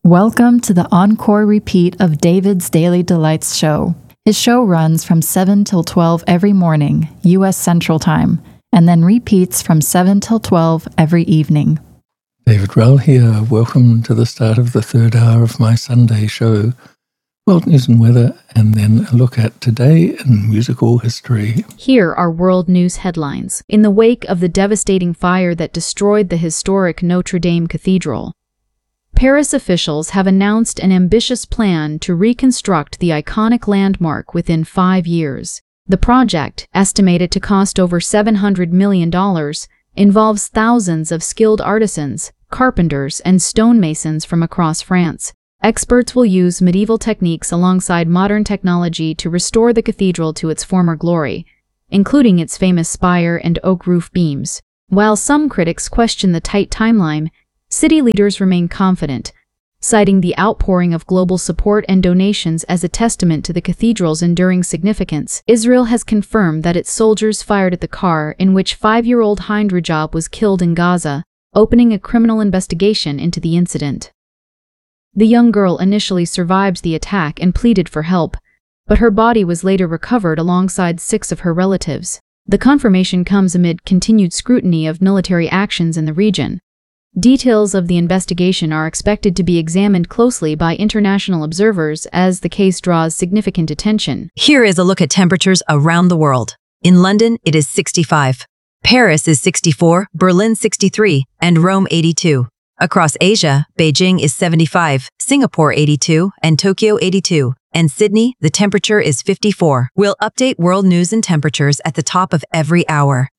Welcome to the encore repeat of David's Daily Delights show. His show runs from 7 till 12 every morning, U.S. Central Time, and then repeats from 7 till 12 every evening. David Rowell here. Welcome to the start of the third hour of my Sunday show, World News and Weather, and then a look at today in musical history. Here are world news headlines. In the wake of the devastating fire that destroyed the historic Notre Dame Cathedral, Paris officials have announced an ambitious plan to reconstruct the iconic landmark within 5 years. The project, estimated to cost over $700 million, involves thousands of skilled artisans, carpenters, and stonemasons from across France. Experts will use medieval techniques alongside modern technology to restore the cathedral to its former glory, including its famous spire and oak roof beams. While some critics question the tight timeline, city leaders remain confident, citing the outpouring of global support and donations as a testament to the cathedral's enduring significance. Israel has confirmed that its soldiers fired at the car in which 5-year-old Hind Rajab was killed in Gaza, opening a criminal investigation into the incident. The young girl initially survived the attack and pleaded for help, but her body was later recovered alongside 6 of her relatives. The confirmation comes amid continued scrutiny of military actions in the region. Details of the investigation are expected to be examined closely by international observers as the case draws significant attention. Here is a look at temperatures around the world. In London, it is 65. Paris is 64, Berlin 63, and Rome 82. Across Asia, Beijing is 75, Singapore 82, and Tokyo 82. And Sydney, the temperature is 54. We'll update world news and temperatures at the top of every hour.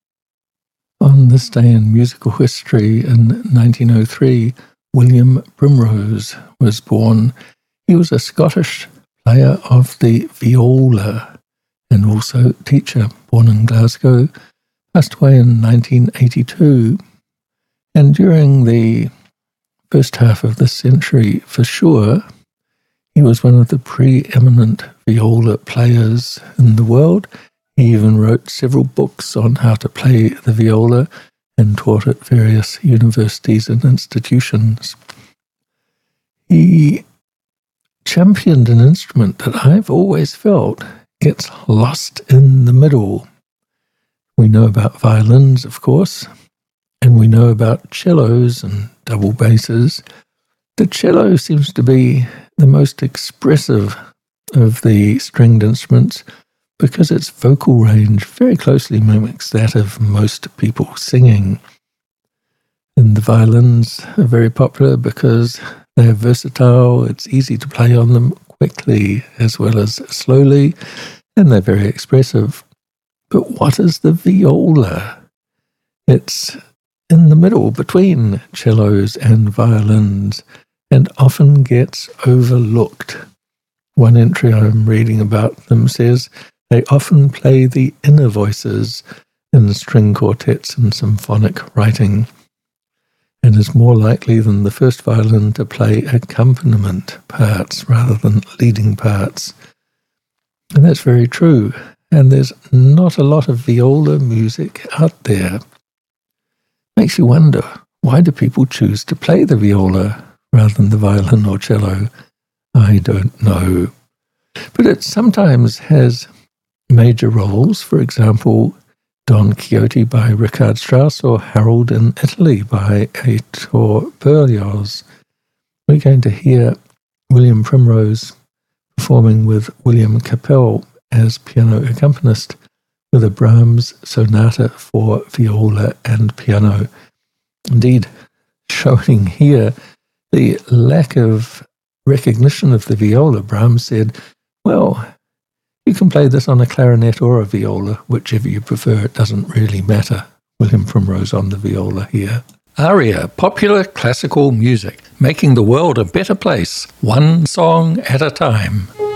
On this day in musical history in 1903, William Primrose was born. He was a Scottish player of the viola and also teacher, born in Glasgow, passed away in 1982. And during the first half of this century, for sure, he was one of the preeminent viola players in the world. He even wrote several books on how to play the viola and taught at various universities and institutions. He championed an instrument that I've always felt gets lost in the middle. We know about violins, of course, and we know about cellos and double basses. The cello seems to be the most expressive of the stringed instruments, because its vocal range very closely mimics that of most people singing. And the violins are very popular because they're versatile, it's easy to play on them quickly as well as slowly, and they're very expressive. But what is the viola? It's in the middle between cellos and violins and often gets overlooked. One entry I'm reading about them says, they often play the inner voices in string quartets and symphonic writing, and is more likely than the first violin to play accompaniment parts rather than leading parts. And that's very true, and there's not a lot of viola music out there. Makes you wonder, why do people choose to play the viola rather than the violin or cello? I don't know. But it sometimes has major roles, for example, Don Quixote by Richard Strauss or Harold in Italy by Heitor Berlioz. We're going to hear William Primrose performing with William Capell as piano accompanist with a Brahms sonata for viola and piano. Indeed, showing here the lack of recognition of the viola, Brahms said, well, you can play this on a clarinet or a viola, whichever you prefer, it doesn't really matter. William Primrose on the viola here. ARIA, popular classical music, making the world a better place, one song at a time.